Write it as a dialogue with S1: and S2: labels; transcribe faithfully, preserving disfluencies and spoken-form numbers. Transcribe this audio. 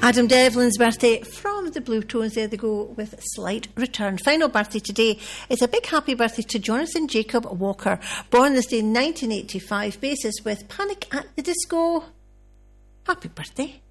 S1: Adam Devlin's birthday from the Blue Tones. There they go with Slight Return. Final birthday today is a big happy birthday to Jonathan Jacob Walker, born this day in nineteen eighty-five, bassist with Panic at the Disco. Happy birthday.